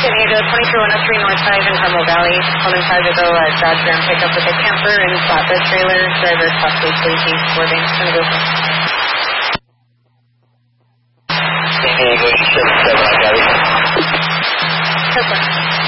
Asia, 23103 North 5 in Carmel Valley. Holding 5 to go at Dodge Ram pickup with a camper and flatbed trailer. Driver possibly sleepy, swerving. Gonna go. San Diego 77, I got it. Perfect.